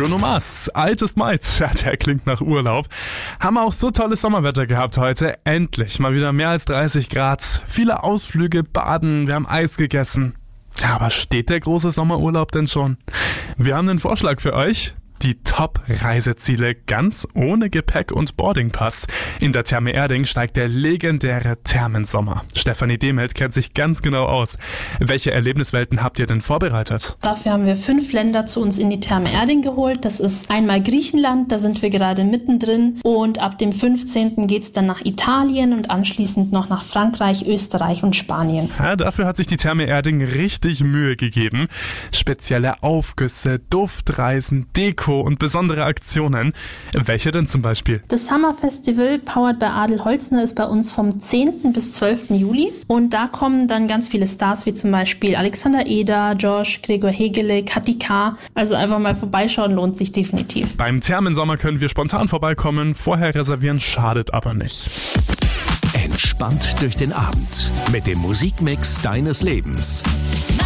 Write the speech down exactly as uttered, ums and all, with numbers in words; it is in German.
Bruno Mars, Altes Maid, ja, der klingt nach Urlaub. Haben auch so tolles Sommerwetter gehabt heute. Endlich mal wieder mehr als dreißig Grad. Viele Ausflüge, Baden, wir haben Eis gegessen. Ja, aber steht der große Sommerurlaub denn schon? Wir haben einen Vorschlag für euch. Die Top-Reiseziele ganz ohne Gepäck und Boardingpass. In der Therme Erding steigt der legendäre Thermensommer. Stefanie Demelt kennt sich ganz genau aus. Welche Erlebniswelten habt ihr denn vorbereitet? Dafür haben wir fünf Länder zu uns in die Therme Erding geholt. Das ist einmal Griechenland, da sind wir gerade mittendrin. Und ab dem fünfzehnten geht's dann nach Italien und anschließend noch nach Frankreich, Österreich und Spanien. Ja, dafür hat sich die Therme Erding richtig Mühe gegeben. Spezielle Aufgüsse, Duftreisen, Deko und besondere Aktionen. Welche denn zum Beispiel? Das Summer Festival, powered by Adel Holzner, ist bei uns vom zehnten bis zwölften Juli. Und da kommen dann ganz viele Stars, wie zum Beispiel Alexander Eder, Josh, Gregor Hegele, Kathi K. Also einfach mal vorbeischauen, lohnt sich definitiv. Beim Thermensommer können wir spontan vorbeikommen. Vorher reservieren schadet aber nicht. Entspannt durch den Abend mit dem Musikmix deines Lebens.